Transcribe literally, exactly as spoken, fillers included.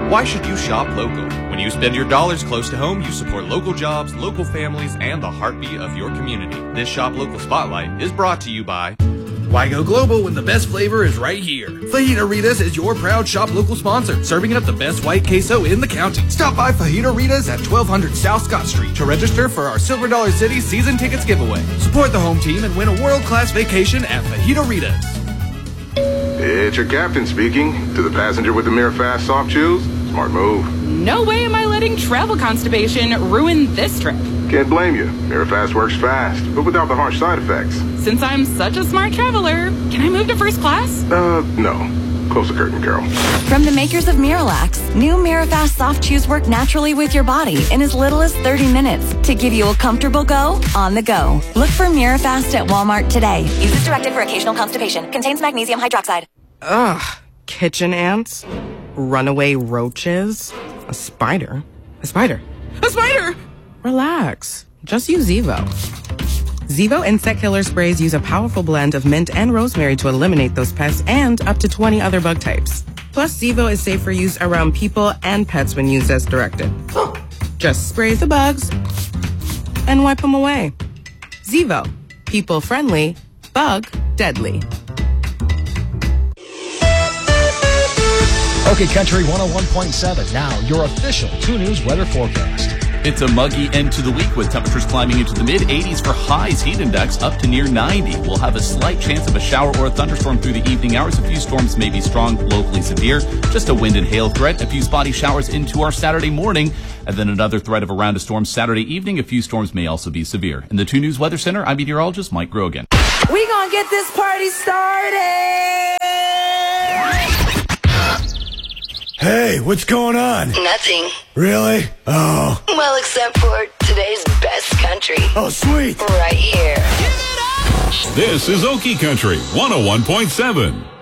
Why should you shop local? When you spend your dollars close to home, you support local jobs, local families, and the heartbeat of your community. This Shop Local Spotlight is brought to you by... Why go global when the best flavor is right here? Fajita-Ritas is your proud Shop Local sponsor, serving up the best white queso in the county. Stop by Fajita-Ritas at twelve hundred South Scott Street to register for our Silver Dollar City season tickets giveaway. Support the home team and win a world-class vacation at Fajita-Ritas. It's your captain speaking. To the passenger with the Mirafast soft chews, smart move. No way am I letting travel constipation ruin this trip. Can't blame you. Mirafast works fast, but without the harsh side effects. Since I'm such a smart traveler, can I move to first class? Uh, no. Close the curtain, Carol. From the makers of Miralax, new Mirafast soft chews work naturally with your body in as little as thirty minutes to give you a comfortable go on the go. Look for Mirafast at Walmart today. Use as directed for occasional constipation. Contains magnesium hydroxide. Ugh. Kitchen ants? Runaway roaches? A spider? A spider? A spider! Relax. Just use Zevo. Zevo insect killer sprays use a powerful blend of mint and rosemary to eliminate those pests and up to twenty other bug types. Plus, Zevo is safe for use around people and pets when used as directed. Just spray the bugs and wipe them away. Zevo. People friendly, bug deadly. Okay, Country one oh one point seven. Now, your official two News weather forecast. It's a muggy end to the week with temperatures climbing into the mid eighties for highs, heat index up to near ninety. We'll have a slight chance of a shower or a thunderstorm through the evening hours. A few storms may be strong, locally severe. Just a wind and hail threat. A few spotty showers into our Saturday morning. And then another threat of a round of storms Saturday evening. A few storms may also be severe. In the two News Weather Center, I'm meteorologist Mike Grogan. We gonna get this party started! Hey, what's going on? Nothing. Really? Oh. Well, except for today's best country. Oh, sweet. Right here. This is Okie Country one oh one point seven.